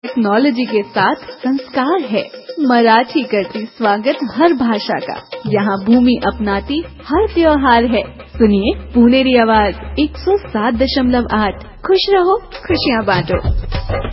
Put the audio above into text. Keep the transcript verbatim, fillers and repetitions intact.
Technology के साथ संस्कार है। मराठी करती स्वागत हर भाषा का, यहाँ भूमि अपनाती हर त्योहार है। सुनिए पुनेरी आवाज एक सौ सात दशमलव आठ। खुश रहो, खुशियाँ बांटो।